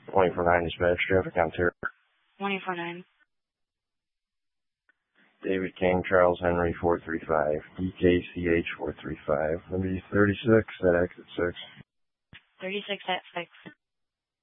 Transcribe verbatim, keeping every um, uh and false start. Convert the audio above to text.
twenty-four nine dispatch, traffic on Terra. twenty-four nine. David King, Charles Henry, four three five. D K C H, four three five. Maybe thirty-six at exit six. thirty-six at six.